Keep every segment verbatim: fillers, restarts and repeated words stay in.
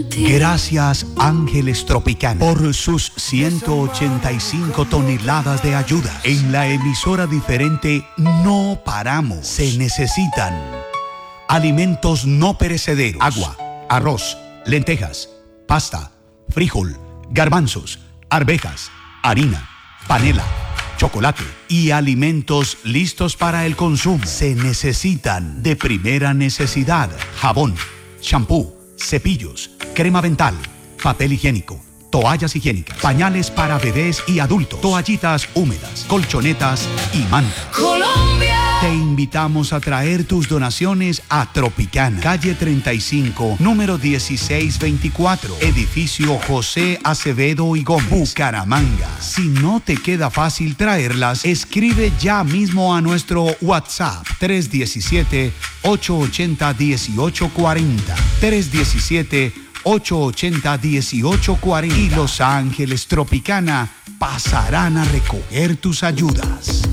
Gracias Ángeles Tropicana por sus ciento ochenta y cinco toneladas de ayuda. En la emisora diferente no paramos. Se necesitan alimentos no perecederos: agua, arroz, lentejas, pasta, frijol, garbanzos, arvejas, harina, panela, chocolate y alimentos listos para el consumo. Se necesitan de primera necesidad: jabón, shampoo, cepillos, crema dental, papel higiénico, toallas higiénicas, pañales para bebés y adultos, toallitas húmedas, colchonetas y mantas. Colombia. Te invitamos a traer tus donaciones a Tropicana, calle treinta y cinco, número dieciséis veinticuatro, edificio José Acevedo y Gómez, Bucaramanga. Si no te queda fácil traerlas, escribe ya mismo a nuestro WhatsApp tres uno siete, ocho ocho cero, uno ocho cuatro cero, tres uno siete, ocho ocho cero, uno ocho cuatro cero y Los Ángeles Tropicana pasarán a recoger tus ayudas.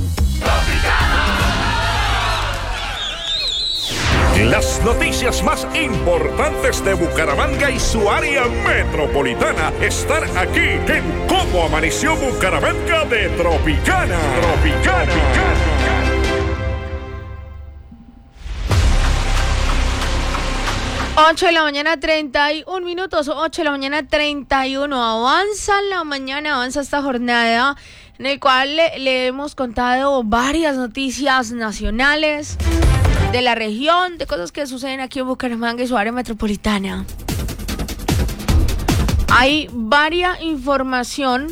Las noticias más importantes de Bucaramanga y su área metropolitana están aquí en Cómo Amaneció Bucaramanga de Tropicana. Tropicana. ocho de la mañana, treinta y un minutos, ocho de la mañana, treinta y uno. Avanza la mañana, avanza esta jornada en el cual le, le hemos contado varias noticias nacionales de la región, de cosas que suceden aquí en Bucaramanga y su área metropolitana. Hay varia información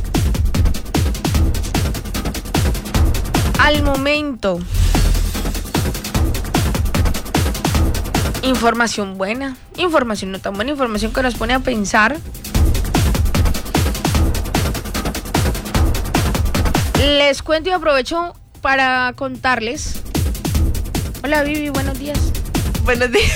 al momento. Información buena, información no tan buena, información que nos pone a pensar. Les cuento y aprovecho para contarles. Hola Vivi, buenos días. Buenos días.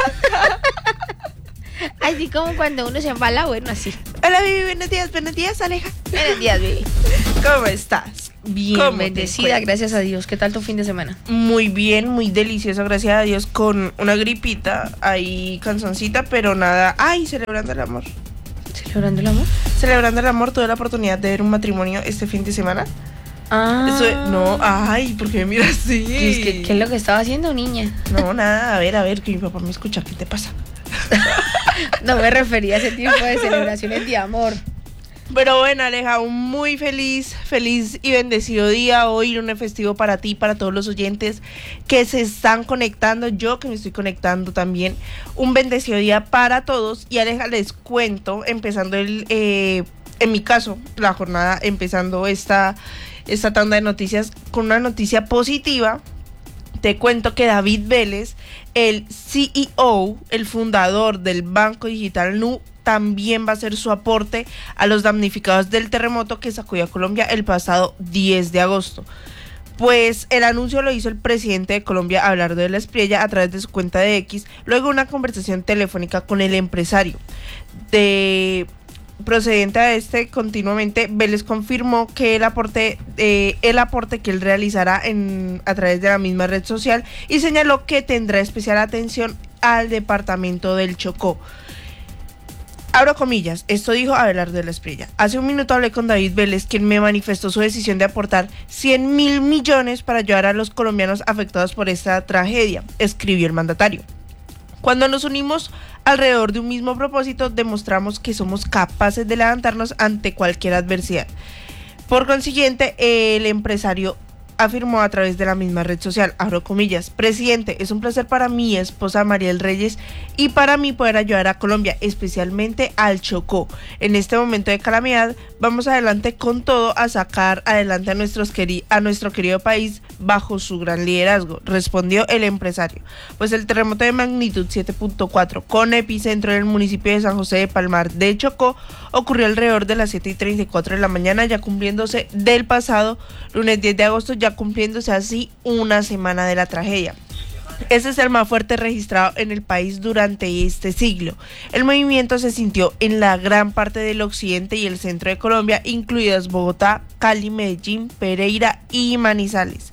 Así como cuando uno se embala, bueno, así. Hola Vivi, buenos días, buenos días, Aleja. Buenos días, Vivi. ¿Cómo estás? Bien, bendecida, gracias a Dios. ¿Qué tal tu fin de semana? Muy bien, muy delicioso, gracias a Dios, con una gripita, ahí canzoncita, pero nada. Ay, celebrando el amor. ¿Celebrando el amor? Celebrando el amor, tuve la oportunidad de ver un matrimonio este fin de semana. Ah. Eso, no, ay, ¿por qué me miras así? ¿Qué, ¿Qué es lo que estaba haciendo, niña? No, nada, a ver, a ver, que mi papá me escucha, ¿qué te pasa? No me refería a ese tipo de celebraciones de amor. Pero bueno, Aleja, un muy feliz, feliz y bendecido día hoy, lunes festivo para ti, para todos los oyentes que se están conectando, yo que me estoy conectando también, un bendecido día para todos. Y Aleja, les cuento, empezando el, eh, en mi caso, la jornada, empezando esta, esta tanda de noticias con una noticia positiva. Te cuento que David Vélez, el C E O, el fundador del Banco Digital Nu, también va a hacer su aporte a los damnificados del terremoto que sacudió a Colombia el pasado diez de agosto. Pues el anuncio lo hizo el presidente de Colombia, Abelardo de la Espriella, a través de su cuenta de X, luego de una conversación telefónica con el empresario. De procedente a este, continuamente, Vélez confirmó que el aporte, eh, el aporte que él realizará en, a través de la misma red social, y señaló que tendrá especial atención al departamento del Chocó. Abro comillas, esto dijo Abelardo de la Espriella. Hace un minuto hablé con David Vélez, quien me manifestó su decisión de aportar cien mil millones para ayudar a los colombianos afectados por esta tragedia, escribió el mandatario. Cuando nos unimos alrededor de un mismo propósito, demostramos que somos capaces de levantarnos ante cualquier adversidad. Por consiguiente, el empresario afirmó a través de la misma red social, abro comillas, presidente, es un placer para mi esposa Mariel Reyes y para mí poder ayudar a Colombia, especialmente al Chocó. En este momento de calamidad, vamos adelante con todo a sacar adelante a, nuestros queri- a nuestro querido país bajo su gran liderazgo, respondió el empresario. Pues el terremoto de magnitud siete punto cuatro con epicentro en el municipio de San José de Palmar de Chocó ocurrió alrededor de las siete y treinta y cuatro de la mañana, ya cumpliéndose del pasado lunes diez de agosto, ya cumpliéndose así una semana de la tragedia. Este es el más fuerte registrado en el país durante este siglo. El movimiento se sintió en la gran parte del occidente y el centro de Colombia, incluidas Bogotá, Cali, Medellín, Pereira y Manizales.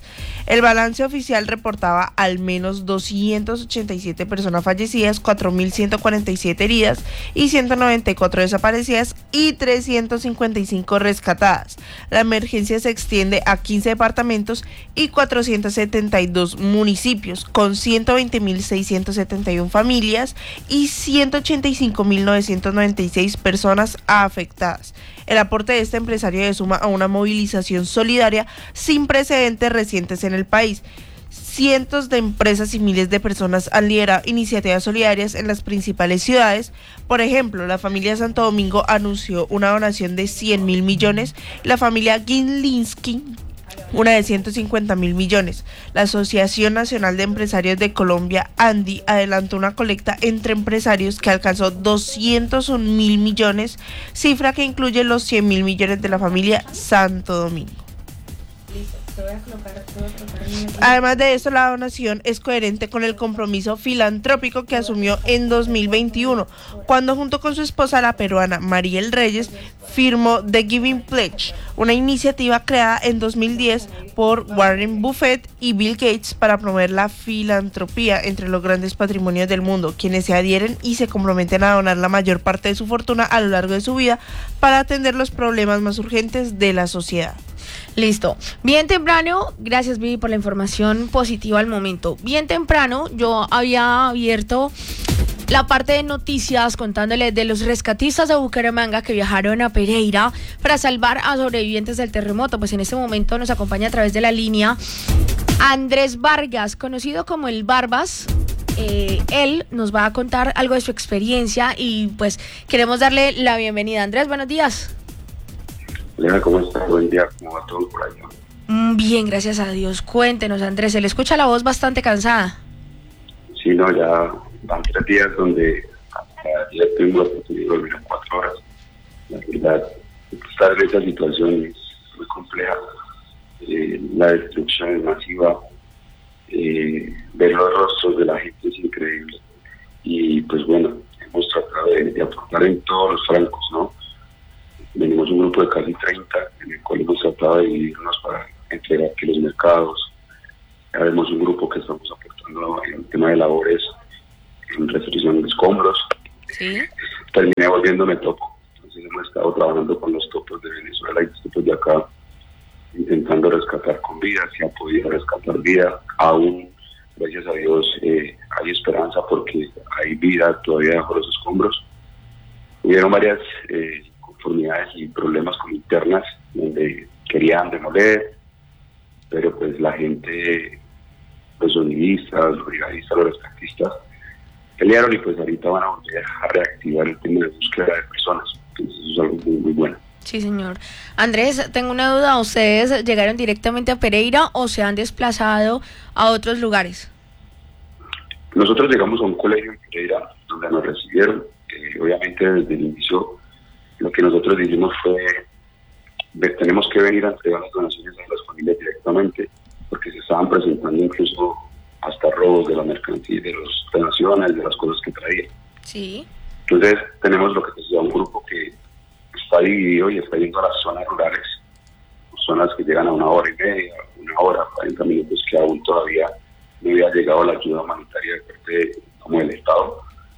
El balance oficial reportaba al menos doscientas ochenta y siete personas fallecidas, cuatro mil ciento cuarenta y siete heridas y ciento noventa y cuatro desaparecidas y trescientas cincuenta y cinco rescatadas. La emergencia se extiende a quince departamentos y cuatrocientos setenta y dos municipios, con ciento veinte mil seiscientas setenta y una familias y ciento ochenta y cinco mil novecientas noventa y seis personas afectadas. El aporte de este empresario se suma a una movilización solidaria sin precedentes recientes en el país. Cientos de empresas y miles de personas han liderado iniciativas solidarias en las principales ciudades. Por ejemplo, la familia Santo Domingo anunció una donación de cien mil millones, la familia Gilinski una de ciento cincuenta mil millones. La Asociación Nacional de Empresarios de Colombia, ANDI, adelantó una colecta entre empresarios que alcanzó doscientos un mil millones, cifra que incluye los cien mil millones de la familia Santo Domingo. Listo, te voy a colocar, te voy a colocar en el... Además de esto, la donación es coherente con el compromiso filantrópico que asumió en dos mil veintiuno, cuando junto con su esposa, la peruana Mariel Reyes, firmó The Giving Pledge, una iniciativa creada en dos mil diez por Warren Buffett y Bill Gates para promover la filantropía entre los grandes patrimonios del mundo, quienes se adhieren y se comprometen a donar la mayor parte de su fortuna a lo largo de su vida para atender los problemas más urgentes de la sociedad. Listo. Bien temprano, gracias Vivi por la información positiva al momento. Bien temprano yo había abierto la parte de noticias contándoles de los rescatistas de Bucaramanga que viajaron a Pereira para salvar a sobrevivientes del terremoto. Pues en este momento nos acompaña a través de la línea Andrés Vargas, conocido como el Barbas. Eh, él nos va a contar algo de su experiencia y pues queremos darle la bienvenida. Andrés, buenos días. Hola, ¿cómo estás? Buen día, ¿cómo va todo por allá? Bien, gracias a Dios. Cuéntenos, Andrés, se le escucha la voz bastante cansada. Sí, no, ya van tres días donde ya tuvimos la oportunidad de dormir en cuatro horas. La verdad, estar en esa situación es muy compleja. Eh, la destrucción es masiva. Eh, ver los rostros de la gente es increíble. Y pues bueno, hemos tratado de, de aportar en todos los francos, ¿no? Venimos un grupo de casi treinta, en el cual hemos tratado de dividirnos para entregar que los mercados. Ya vemos un grupo que estamos aportando en el tema de labores, en restricción de escombros. Sí. Terminé volviéndome topo. Entonces hemos estado trabajando con los topos de Venezuela y los topos de acá, intentando rescatar con vida. Si ha podido rescatar vida, aún, gracias a Dios, eh, hay esperanza porque hay vida todavía bajo los escombros. Hubieron varias eh, conformidades y problemas con internas donde querían demoler, pero pues la gente, los sonidistas, los brigadistas, los rescatistas pelearon y pues ahorita van a volver a reactivar el tema de búsqueda de personas. Entonces eso es algo muy, muy bueno. Sí, señor. Andrés, tengo una duda. ¿Ustedes llegaron directamente a Pereira o se han desplazado a otros lugares? Nosotros llegamos a un colegio en Pereira donde nos recibieron. Eh, obviamente desde el inicio lo que nosotros dijimos fue ver, tenemos que venir a entregar las donaciones a las familias directamente, porque se estaban presentando incluso hasta robos de la mercancía, de las donaciones, de las cosas que traían. Sí. Entonces tenemos lo que se llama un grupo que está dividido y está yendo a las zonas rurales, zonas que llegan a una hora y media, una hora, cuarenta minutos, que aún todavía no había llegado la ayuda humanitaria de parte de, como del Estado.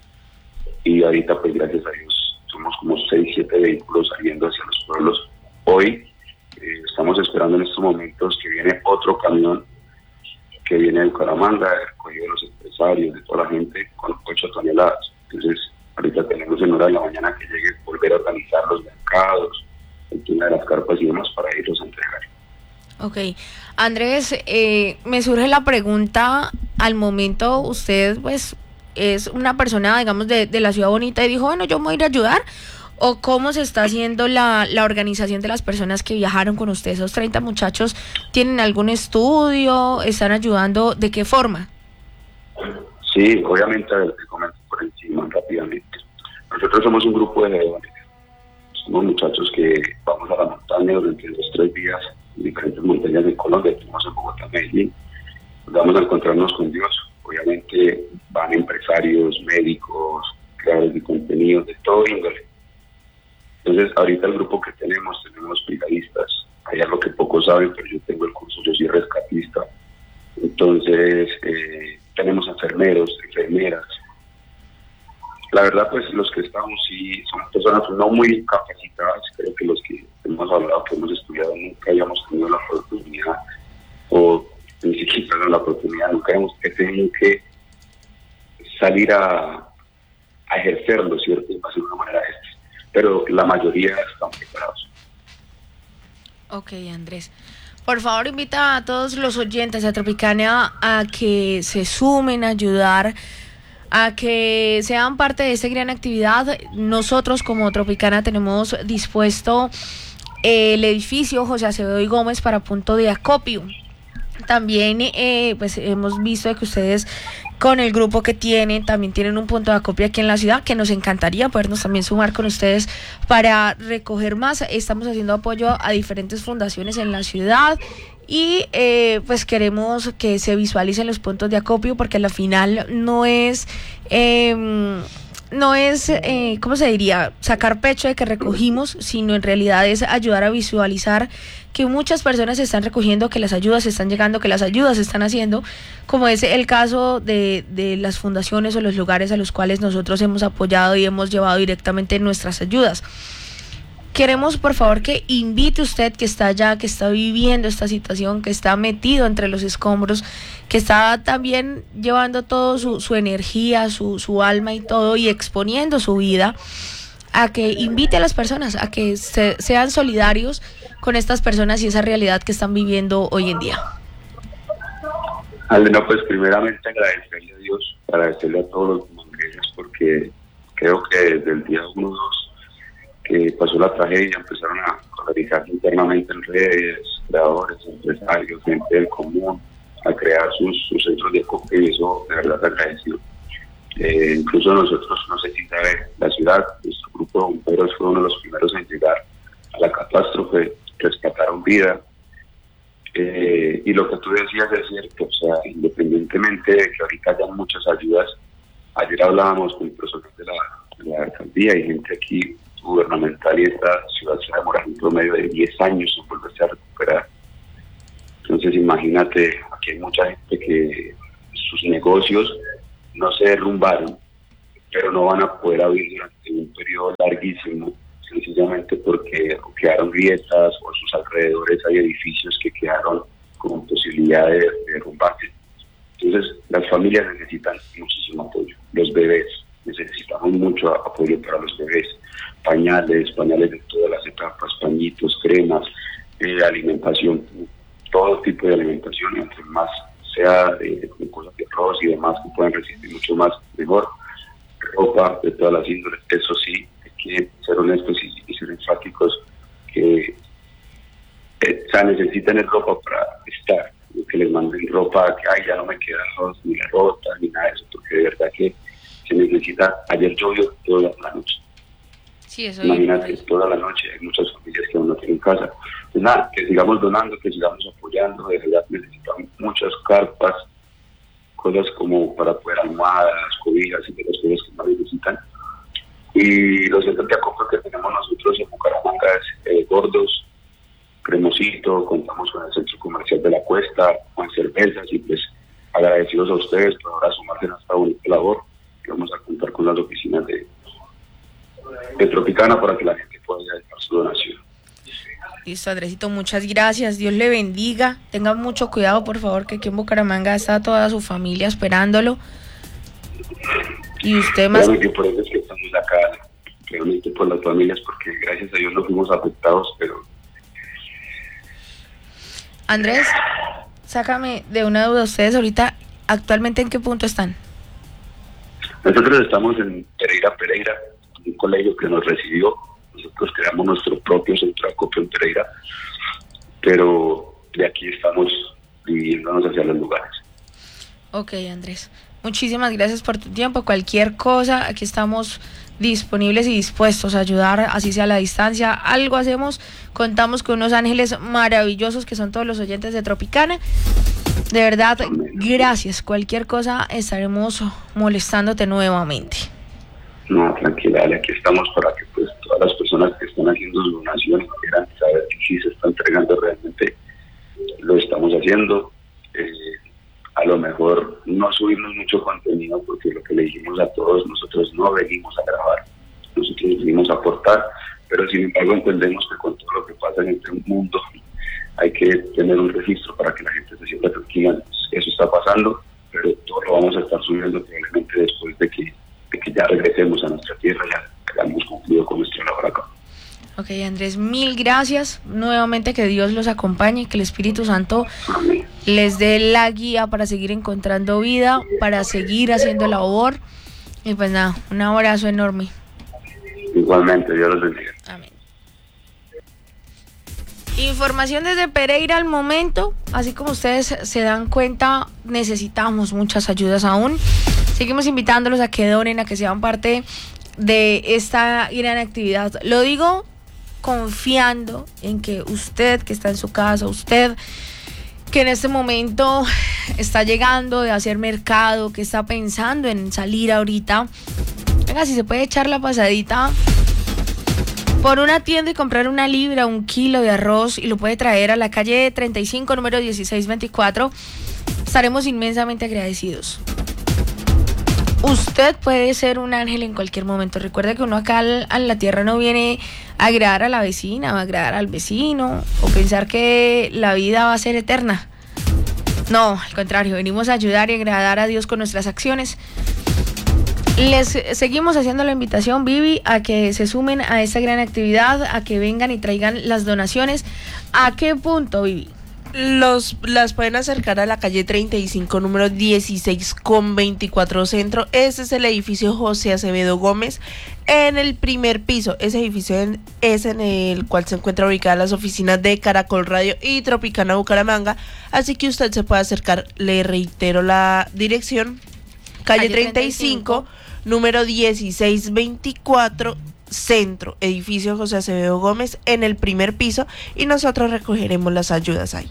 Y ahorita pues gracias a Dios somos como seis, siete vehículos saliendo hacia los pueblos. Hoy eh, estamos esperando en estos momentos que viene otro camión que viene de Bucaramanga, recogido de los empresarios, de toda la gente, con ocho toneladas. Entonces, ahorita tenemos en hora de la mañana que llegue volver a organizar los mercados, el tema de las carpas y demás para irlos a entregar. Ok. Andrés, eh, me surge la pregunta, al momento usted pues es una persona, digamos, de, de la Ciudad Bonita y dijo, bueno, yo me voy a ir a ayudar, o cómo se está haciendo la, la organización de las personas que viajaron con usted. Esos treinta muchachos, ¿tienen algún estudio? ¿Están ayudando? ¿De qué forma? Sí, obviamente, te comento por encima rápidamente. Nosotros somos un grupo de leones. Somos muchachos que vamos a la montaña durante los tres días, en diferentes montañas de Colombia, estuvimos en Bogotá, Medellín. Vamos a encontrarnos con Dios. Obviamente van empresarios, médicos, creadores de contenidos, de todo índole. Entonces, ahorita el grupo que tenemos, tenemos brigadistas. Hay algo que pocos saben, pero yo tengo el curso, yo soy rescatista. Entonces, eh, tenemos enfermeros, enfermeras. La verdad, pues los que estamos sí son personas no muy capacitadas. Creo que los que hemos hablado, que hemos estudiado, nunca hayamos tenido la oportunidad, o ni siquiera la oportunidad, nunca hemos tenido que salir a, a ejercerlo, ¿cierto? De una manera esta. Pero la mayoría están preparados. Ok, Andrés. Por favor, invita a todos los oyentes de Tropicana a que se sumen a ayudar, a que sean parte de esta gran actividad. Nosotros como Tropicana tenemos dispuesto el edificio José Acevedo y Gómez para punto de acopio. También eh, pues hemos visto que ustedes con el grupo que tienen también tienen un punto de acopio aquí en la ciudad, que nos encantaría podernos también sumar con ustedes para recoger más. Estamos haciendo apoyo a diferentes fundaciones en la ciudad y eh, pues queremos que se visualicen los puntos de acopio, porque al final no es eh, no es, eh, ¿cómo se diría?, sacar pecho de que recogimos, sino en realidad es ayudar a visualizar que muchas personas se están recogiendo, que las ayudas están llegando, que las ayudas se están haciendo, como es el caso de, de las fundaciones o los lugares a los cuales nosotros hemos apoyado y hemos llevado directamente nuestras ayudas. Queremos, por favor, que invite usted que está allá, que está viviendo esta situación, que está metido entre los escombros, que está también llevando todo su, su energía, su, su alma y todo, y exponiendo su vida, a que invite a las personas, a que se, sean solidarios con estas personas y esa realidad que están viviendo hoy en día. Ale, no, pues primeramente agradecerle a Dios, agradecerle a todos los mangreños, porque creo que desde el día uno o dos que pasó la tragedia empezaron a organizarse internamente en redes, creadores, empresarios, gente del común, a crear sus, sus centros de acopio, y eso de verdad agradecido. Eh, incluso nosotros, no sé si sabe, la ciudad, nuestro grupo de bomberos fue uno de los primeros en llegar a la catástrofe, rescataron vida. Eh, y lo que tú decías es cierto, o sea, independientemente de que ahorita hayan muchas ayudas, ayer hablábamos con personas de la, de la alcaldía y gente aquí gubernamental, y esta ciudad se demora en promedio de diez años en volverse a recuperar. Entonces imagínate, aquí hay mucha gente que sus negocios no se derrumbaron, pero no van a poder abrir durante un periodo larguísimo, sencillamente porque quedaron grietas o a sus alrededores hay edificios que quedaron con posibilidad de, de derrumbarse. Entonces las familias necesitan muchísimo apoyo, los bebés, necesitamos mucho apoyo para los bebés, pañales, pañales de todas las etapas, pañitos, cremas, eh, alimentación, todo tipo de alimentación, entre más sea de, de cosas de arroz y demás que puedan resistir mucho más, mejor. Ropa de todas las índoles, eso sí, hay que ser honestos y, y ser enfáticos que eh, o sea, necesitan el ropa para estar, que les manden ropa, que ay, ya no me queda arroz, ni la rota, ni nada de eso, porque de verdad que se necesita. Ayer llovió toda la noche. Sí, eso Imagínate, es toda la noche, hay muchas familias que aún no tienen casa. Pues nada, que sigamos donando, que sigamos apoyando, de verdad necesitamos muchas carpas, cosas como para poder almohadas, cobijas y de las cosas que más necesitan. Y los centros de acopio que tenemos nosotros en Bucaramanga es eh, Gordos, Cremosito, contamos con el centro comercial de la Cuesta, con cervezas, y pues agradecidos a ustedes por ahora sumarse a esta bonita labor, que vamos a contar con las oficinas de de Tropicana para que la gente pueda dejar su donación. Listo, Andresito, muchas gracias, Dios le bendiga, tenga mucho cuidado, por favor, que aquí en Bucaramanga está toda su familia esperándolo, y usted más... Realmente por eso es que estamos acá, realmente por las familias, porque gracias a Dios no fuimos afectados, pero... Andrés, sácame de una duda, ustedes ahorita, ¿actualmente en qué punto están? Nosotros estamos en Pereira, Pereira, un colegio que nos recibió. Nosotros creamos nuestro propio centro de acopio en Pereira, pero de aquí estamos dividiéndonos hacia los lugares. Ok, Andrés, muchísimas gracias por tu tiempo. Cualquier cosa, aquí estamos disponibles y dispuestos a ayudar, así sea a la distancia. Algo hacemos, contamos con unos ángeles maravillosos que son todos los oyentes de Tropicana. De verdad, gracias. Cualquier cosa estaremos molestándote nuevamente. No, tranquila, Ale, aquí estamos para que pues todas las personas que están haciendo su donación quieran saber que sí se está entregando realmente, lo estamos haciendo. Eh, a lo mejor no subimos mucho contenido, porque lo que le dijimos a todos, nosotros no venimos a grabar, nosotros venimos a aportar, pero sin embargo entendemos que con todo lo que pasa en este mundo hay que tener un registro para que la gente se sienta tranquila. Eso está pasando, pero todo lo vamos a estar subiendo probablemente después de que, de que ya regresemos a nuestra tierra, ya hayamos cumplido con nuestra labor acá. Ok, Andrés, mil gracias. Nuevamente que Dios los acompañe, que el Espíritu Santo Amén. Les dé la guía para seguir encontrando vida, para seguir haciendo labor. Y pues nada, un abrazo enorme. Igualmente, Dios los bendiga. Amén. Información desde Pereira al momento. Así como ustedes se dan cuenta, necesitamos muchas ayudas aún. Seguimos invitándolos a que donen, a que sean parte de esta gran actividad. Lo digo confiando en que usted que está en su casa, usted que en este momento está llegando de hacer mercado, que está pensando en salir ahorita, venga, si se puede echar la pasadita por una tienda y comprar una libra, un kilo de arroz y lo puede traer a la calle treinta y cinco, número dieciséis veinticuatro, estaremos inmensamente agradecidos. Usted puede ser un ángel en cualquier momento. Recuerda que uno acá a la tierra no viene a agradar a la vecina, a agradar al vecino o pensar que la vida va a ser eterna. No, al contrario, venimos a ayudar y agradar a Dios con nuestras acciones. Les seguimos haciendo la invitación, Vivi, a que se sumen a esta gran actividad, a que vengan y traigan las donaciones. ¿A qué punto, Vivi? Los, las pueden acercar a la calle treinta y cinco, número dieciséis con veinticuatro Centro. Ese es el edificio José Acevedo Gómez, en el primer piso. Ese edificio en, es en el cual se encuentran ubicadas las oficinas de Caracol Radio y Tropicana Bucaramanga. Así que usted se puede acercar. Le reitero la dirección: calle treinta y cinco, número dieciséis veinticuatro Centro, edificio José Acevedo Gómez, en el primer piso, y nosotros recogeremos las ayudas ahí.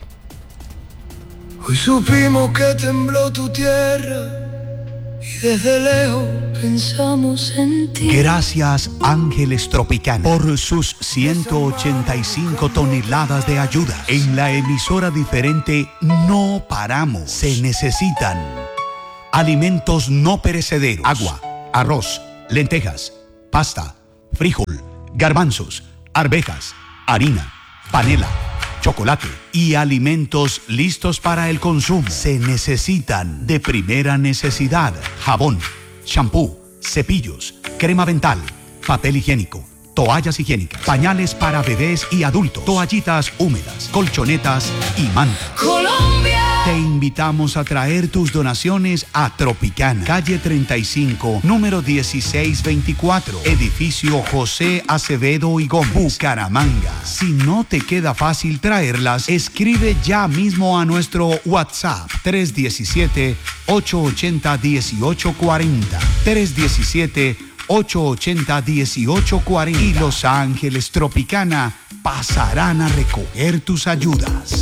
Hoy supimos que tembló tu tierra y desde lejos pensamos en ti. Gracias, Ángeles Tropicana, por sus ciento ochenta y cinco toneladas de ayuda. En la emisora diferente no paramos. Se necesitan alimentos no perecederos: agua, arroz, lentejas, pasta, frijol, garbanzos, arvejas, harina, panela, chocolate y alimentos listos para el consumo. Se necesitan de primera necesidad: jabón, champú, cepillos, crema dental, papel higiénico, toallas higiénicas, pañales para bebés y adultos, toallitas húmedas, colchonetas y mantas. Colombia. Te invitamos a traer tus donaciones a Tropicana, calle treinta y cinco, número dieciséis veinticuatro, edificio José Acevedo y Gómez, Bucaramanga. Si no te queda fácil traerlas, escribe ya mismo a nuestro WhatsApp tres uno siete, ocho ocho cero, uno ocho cuatro cero, tres uno siete, ocho ocho cero, uno ocho cuatro cero, y Los Ángeles Tropicana pasarán a recoger tus ayudas.